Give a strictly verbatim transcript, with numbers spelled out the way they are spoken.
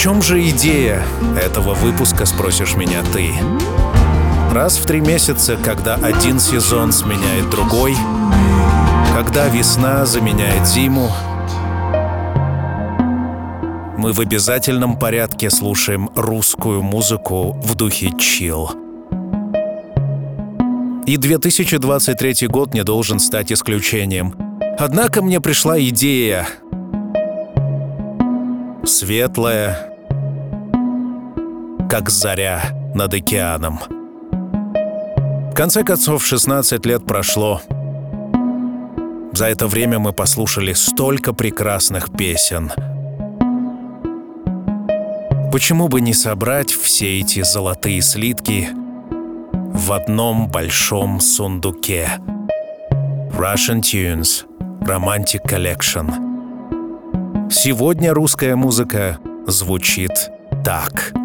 чем же идея этого выпуска, спросишь меня ты? Раз в три месяца, когда один сезон сменяет другой, когда весна заменяет зиму, мы в обязательном порядке слушаем русскую музыку в духе чилл. И две тысячи двадцать третий год не должен стать исключением. Однако мне пришла идея. Светлая, как заря над океаном. В конце концов, шестнадцать лет прошло. За это время мы послушали столько прекрасных песен. Почему бы не собрать все эти золотые слитки в одном большом сундуке? Russian Tunes Romantic Collection. Сегодня русская музыка звучит так.